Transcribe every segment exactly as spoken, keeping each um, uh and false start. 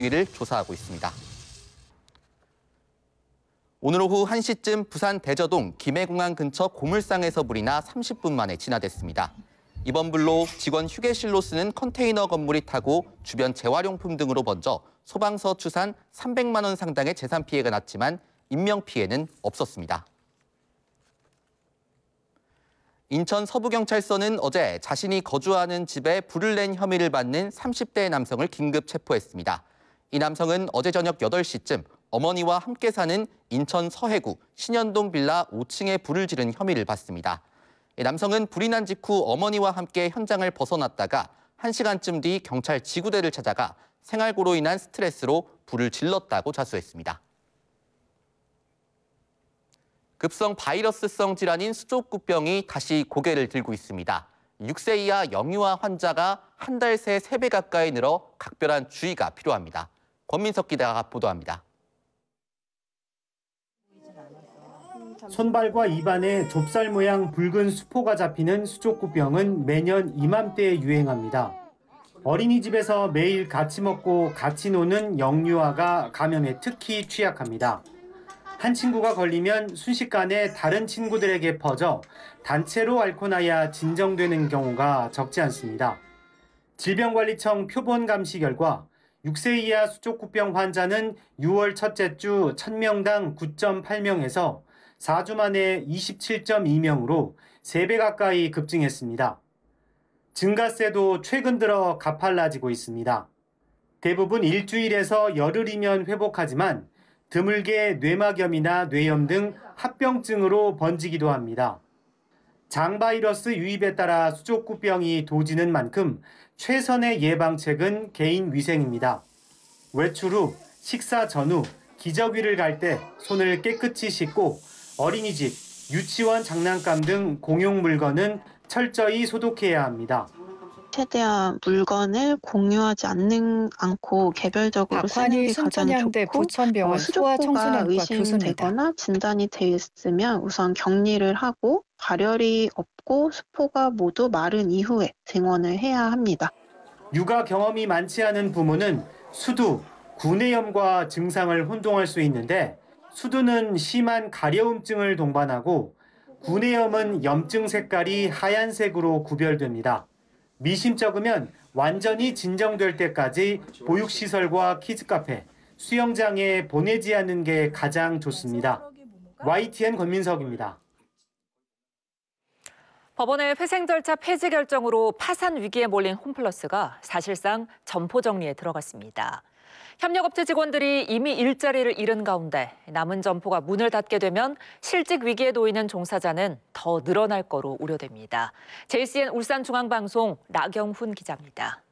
를 조사하고 있습니다. 오늘 오후 한 시쯤 부산 대저동 김해공항 근처 고물상에서 불이 나 삼십 분 만에 진화됐습니다. 이번 불로 직원 휴게실로 쓰는 컨테이너 건물이 타고 주변 재활용품 등으로 번져 소방서 추산 삼백만 원 상당의 재산 피해가 났지만 인명피해는 없었습니다. 인천 서부경찰서는 어제 자신이 거주하는 집에 불을 낸 혐의를 받는 삼십 대 남성을 긴급 체포했습니다. 이 남성은 어제 저녁 여덟 시쯤 어머니와 함께 사는 인천 서해구 신현동 빌라 오 층에 불을 지른 혐의를 받습니다. 남성은 불이 난 직후 어머니와 함께 현장을 벗어났다가 한 시간쯤 뒤 경찰 지구대를 찾아가 생활고로 인한 스트레스로 불을 질렀다고 자수했습니다. 급성 바이러스성 질환인 수족구병이 다시 고개를 들고 있습니다. 육 세 이하 영유아 환자가 한 달 새 세 배 가까이 늘어 각별한 주의가 필요합니다. 권민석 기자가 보도합니다. 손발과 입안에 좁쌀 모양 붉은 수포가 잡히는 수족구병은 매년 이맘때에 유행합니다. 어린이집에서 매일 같이 먹고 같이 노는 영유아가 감염에 특히 취약합니다. 한 친구가 걸리면 순식간에 다른 친구들에게 퍼져 단체로 앓고 나야 진정되는 경우가 적지 않습니다. 질병관리청 표본 감시 결과 육 세 이하 수족구병 환자는 유월 첫째 주 천 명당 구 점 팔 명에서 사 주 만에 이십칠 점 이 명으로 세 배 가까이 급증했습니다. 증가세도 최근 들어 가팔라지고 있습니다. 대부분 일주일에서 열흘이면 회복하지만 드물게 뇌막염이나 뇌염 등 합병증으로 번지기도 합니다. 장바이러스 유입에 따라 수족구병이 도지는 만큼 최선의 예방책은 개인 위생입니다. 외출 후, 식사 전후, 기저귀를 갈 때 손을 깨끗이 씻고 어린이집, 유치원 장난감 등 공용 물건은 철저히 소독해야 합니다. 최대한 물건을 공유하지 않는 않고 개별적으로 쓰는 게 가장 좋고 부천병원 어, 수족구가 의심되거나 진단이 돼 있으면 우선 격리를 하고 발열이 없고 수포가 모두 마른 이후에 등원을 해야 합니다. 육아 경험이 많지 않은 부모는 수두, 구내염과 증상을 혼동할 수 있는데 수두는 심한 가려움증을 동반하고 구내염은 염증 색깔이 하얀색으로 구별됩니다. 미심쩍으면 완전히 진정될 때까지 보육시설과 키즈카페, 수영장에 보내지 않는 게 가장 좋습니다. 와이티엔 권민석입니다. 법원의 회생 절차 폐지 결정으로 파산 위기에 몰린 홈플러스가 사실상 점포 정리에 들어갔습니다. 협력업체 직원들이 이미 일자리를 잃은 가운데 남은 점포가 문을 닫게 되면 실직 위기에 놓이는 종사자는 더 늘어날 거로 우려됩니다. 제이씨엔 울산중앙방송 라경훈 기자입니다.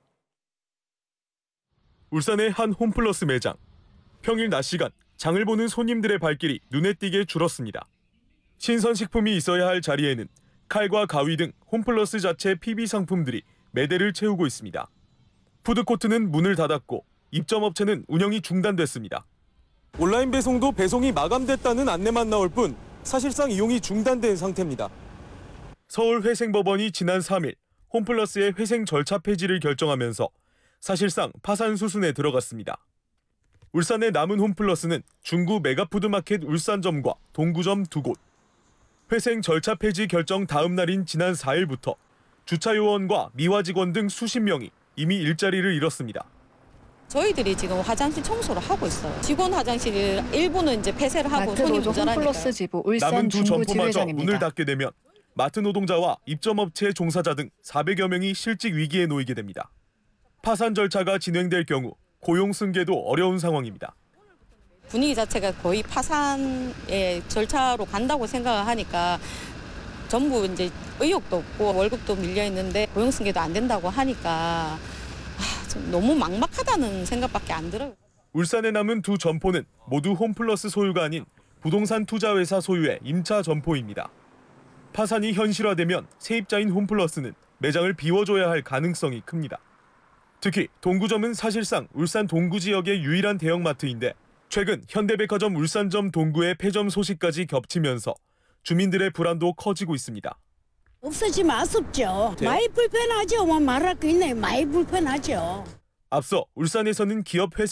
울산의 한 홈플러스 매장. 평일 낮 시간 장을 보는 손님들의 발길이 눈에 띄게 줄었습니다. 신선식품이 있어야 할 자리에는 칼과 가위 등 홈플러스 자체 피비 상품들이 매대를 채우고 있습니다. 푸드코트는 문을 닫았고 입점업체는 운영이 중단됐습니다. 온라인 배송도 배송이 마감됐다는 안내만 나올 뿐 사실상 이용이 중단된 상태입니다. 서울회생법원이 지난 삼 일 홈플러스의 회생 절차 폐지를 결정하면서 사실상 파산 수순에 들어갔습니다. 울산의 남은 홈플러스는 중구 메가푸드마켓 울산점과 동구점 두 곳. 회생 절차 폐지 결정 다음 날인 지난 사 일부터 주차 요원과 미화 직원 등 수십 명이 이미 일자리를 잃었습니다. 저희들이 지금 화장실 청소를 하고 있어요. 직원 화장실 일부는 이제 폐쇄를 하고 손이 모자라니까. 홈플러스 지부 울산 남은 두 중구 점포마저 지회장입니다. 문을 닫게 되면 마트 노동자와 입점업체 종사자 등 사백여 명이 실직 위기에 놓이게 됩니다. 파산 절차가 진행될 경우 고용 승계도 어려운 상황입니다. 분위기 자체가 거의 파산의 절차로 간다고 생각을 하니까 전부 이제 의욕도 없고 월급도 밀려 있는데 고용 승계도 안 된다고 하니까 아, 좀 너무 막막하다는 생각밖에 안 들어요. 울산에 남은 두 점포는 모두 홈플러스 소유가 아닌 부동산 투자회사 소유의 임차 점포입니다. 파산이 현실화되면 세입자인 홈플러스는 매장을 비워줘야 할 가능성이 큽니다. 특히 동구점은 사실상 울산 동구 지역의 유일한 대형마트인데 최근 현대백화점 울산점 동구의 폐점 소식까지 겹치면서 주민들의 불안도 커지고 있습니다. 없어지면 아쉽죠. 네. 많이 불편하죠. 뭐 말할 거 있네. 많이 불편하죠. 앞서 울산에서는 기업 회생